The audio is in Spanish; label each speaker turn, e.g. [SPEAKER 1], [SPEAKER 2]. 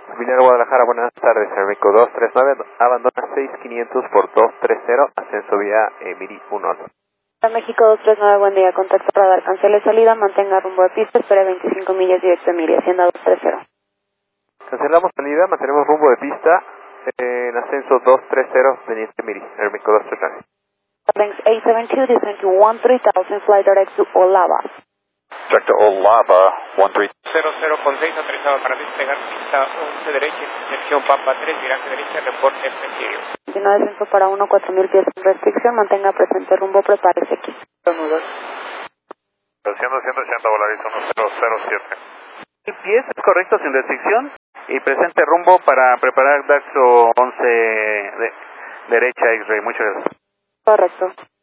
[SPEAKER 1] Villa Guadalajara, buenas tardes, Aeroméxico 239, abandona 6500 por 230, ascenso vía Miri 1.
[SPEAKER 2] México 239, buen día, contacto radar, cancele salida, mantenga rumbo de pista, espere 25 millas directo a Miri, Hacienda 230.
[SPEAKER 1] Cancelamos salida, mantenemos rumbo de pista, en ascenso 230, teniente Miri, Aeroméxico 239.
[SPEAKER 2] Length 872, descend to 13,000, fly direct to Olava.
[SPEAKER 3] Direct to Olava, 13.
[SPEAKER 4] 00 con 6, autorizado para despegar pista 11 derecha, dirección Pampa 3, viraje derecha, reporte Presidio.
[SPEAKER 2] Continúa descenso para 1,4000 pies sin restricción, mantenga presente rumbo, prepárese aquí.
[SPEAKER 3] Haciendo 180, Volaris 1007.
[SPEAKER 5] Pies es correcto, sin restricción, y presente rumbo para preparar Daxo 11 derecha X-Ray, muchas gracias.
[SPEAKER 2] Correcto.